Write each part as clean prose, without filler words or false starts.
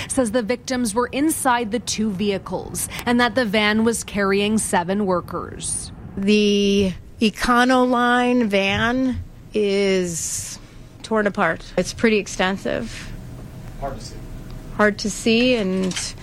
says the victims were inside the two vehicles and that the van was carrying 7 workers. The Econoline van is torn apart. It's pretty extensive. Hard to see, and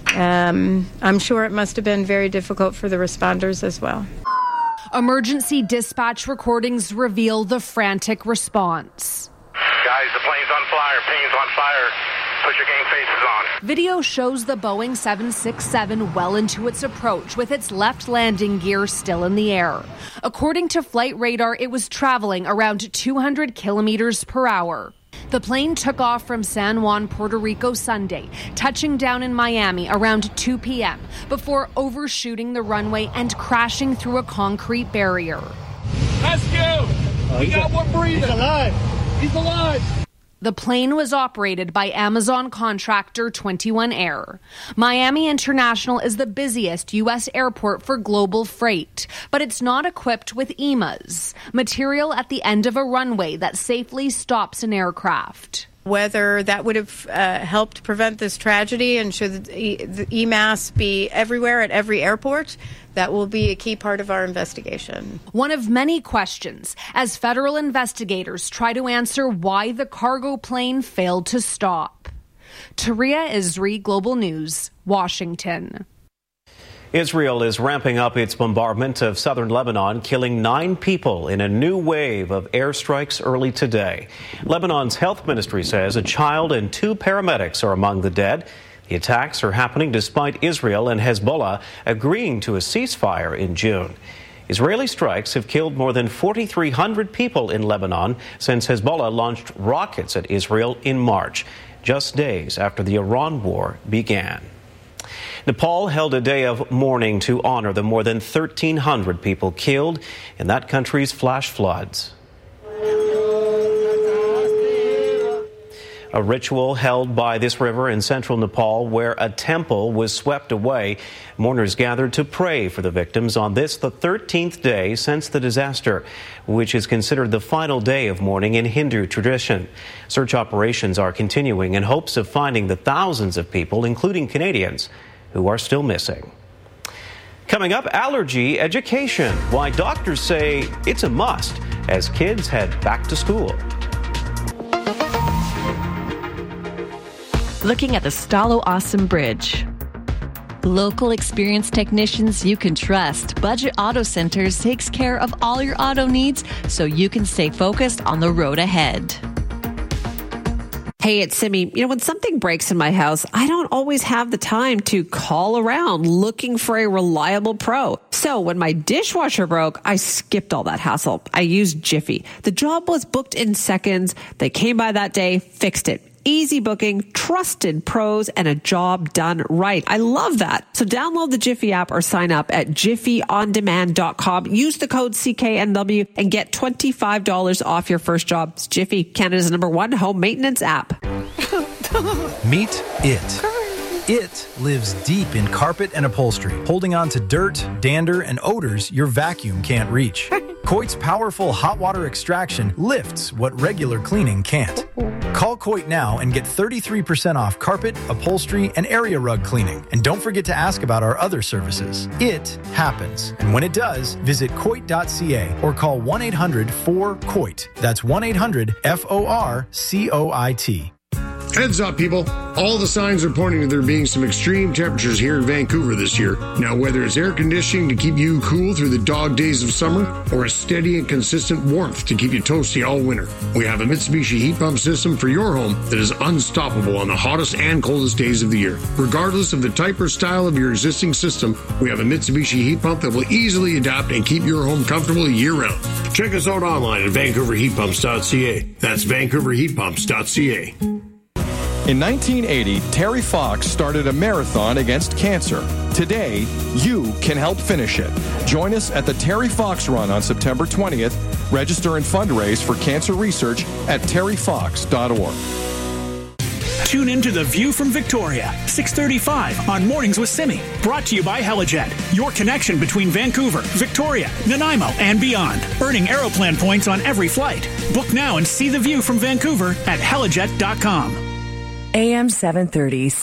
I'm sure it must have been very difficult for the responders as well. Emergency dispatch recordings reveal the frantic response. Guys, the plane's on fire, plane's on fire. Put your game faces on. Video shows the Boeing 767 well into its approach with its left landing gear still in the air. According to flight radar, it was traveling around 200 kilometers per hour. The plane took off from San Juan, Puerto Rico Sunday, touching down in Miami around 2 p.m. before overshooting the runway and crashing through a concrete barrier. Rescue! We got one breathing. He's alive. He's alive. The plane was operated by Amazon contractor 21 Air. Miami International is the busiest U.S. airport for global freight, but it's not equipped with EMAs, material at the end of a runway that safely stops an aircraft. Whether that would have helped prevent this tragedy, and should the EMAS be everywhere at every airport, that will be a key part of our investigation. One of many questions as federal investigators try to answer why the cargo plane failed to stop. Taria Isri, Global News, Washington. Israel is ramping up its bombardment of southern Lebanon, killing 9 people in a new wave of airstrikes early today. Lebanon's health ministry says a child and 2 paramedics are among the dead. The attacks are happening despite Israel and Hezbollah agreeing to a ceasefire in June. Israeli strikes have killed more than 4,300 people in Lebanon since Hezbollah launched rockets at Israel in March, just days after the Iran war began. Nepal held a day of mourning to honor the more than 1,300 people killed in that country's flash floods. A ritual held by this river in central Nepal where a temple was swept away. Mourners gathered to pray for the victims on this, the 13th day since the disaster, which is considered the final day of mourning in Hindu tradition. Search operations are continuing in hopes of finding the thousands of people, including Canadians, who are still missing. Coming up, allergy education. Why doctors say it's a must as kids head back to school. Looking at the Stalo Awesome Bridge. Local experienced technicians you can trust. Budget Auto Centers takes care of all your auto needs so you can stay focused on the road ahead. Hey, it's Simi. When something breaks in my house, I don't always have the time to call around looking for a reliable pro. So when my dishwasher broke, I skipped all that hassle. I used Jiffy. The job was booked in seconds. They came by that day, fixed it. Easy booking, trusted pros, and a job done right. I love that. So download the Jiffy app or sign up at jiffyondemand.com. Use the code CKNW and get $25 off your first job. It's Jiffy, Canada's #1 home maintenance app. Meet it. It lives deep in carpet and upholstery, holding on to dirt, dander, and odors your vacuum can't reach. Coit's powerful hot water extraction lifts what regular cleaning can't. Call Coit now and get 33% off carpet, upholstery, and area rug cleaning. And don't forget to ask about our other services. It happens. And when it does, visit Coit.ca or call 1-800-4COIT. That's 1-800-FORCOIT. Heads up, people. All the signs are pointing to there being some extreme temperatures here in Vancouver this year. Now, whether it's air conditioning to keep you cool through the dog days of summer or a steady and consistent warmth to keep you toasty all winter, we have a Mitsubishi heat pump system for your home that is unstoppable on the hottest and coldest days of the year. Regardless of the type or style of your existing system, we have a Mitsubishi heat pump that will easily adapt and keep your home comfortable year-round. Check us out online at VancouverHeatPumps.ca. That's VancouverHeatPumps.ca. In 1980, Terry Fox started a marathon against cancer. Today, you can help finish it. Join us at the Terry Fox Run on September 20th. Register and fundraise for cancer research at terryfox.org. Tune in to The View from Victoria, 6:35 on Mornings with Simi. Brought to you by Helijet, your connection between Vancouver, Victoria, Nanaimo, and beyond. Earning Aeroplan points on every flight. Book now and see the view from Vancouver at helijet.com. AM 730